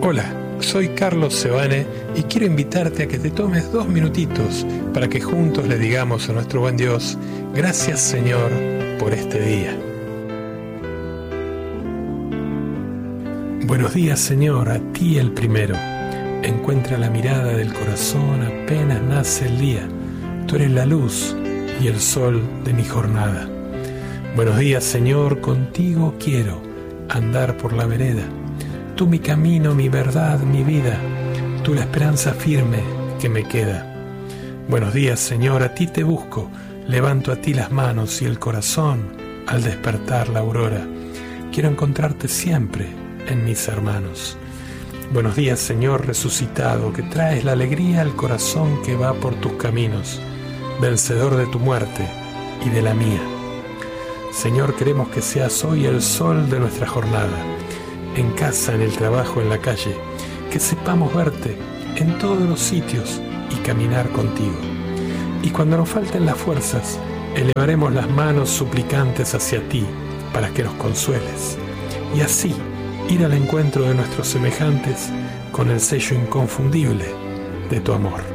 Hola, soy Carlos Sebane y quiero invitarte a que te tomes 2 minutitos para que juntos le digamos a nuestro buen Dios, gracias Señor por este día. Buenos días Señor, a ti el primero. Encuentra la mirada del corazón apenas nace el día. Tú eres la luz y el sol de mi jornada. Buenos días Señor, contigo quiero andar por la vereda. Tú mi camino, mi verdad, mi vida, tú la esperanza firme que me queda. Buenos días, Señor, a ti te busco, levanto a ti las manos y el corazón al despertar la aurora. Quiero encontrarte siempre en mis hermanos. Buenos días, Señor resucitado, que traes la alegría al corazón que va por tus caminos, vencedor de tu muerte y de la mía. Señor, queremos que seas hoy el sol de nuestra jornada. En casa, en el trabajo, en la calle, que sepamos verte en todos los sitios y caminar contigo. Y cuando nos falten las fuerzas, elevaremos las manos suplicantes hacia ti para que nos consueles. Y así, ir al encuentro de nuestros semejantes con el sello inconfundible de tu amor.